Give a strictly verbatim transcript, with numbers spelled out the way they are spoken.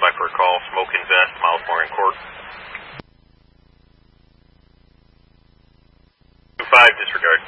Standby for a call. Smoke Invest, Miles Morgan Court. two five, disregard.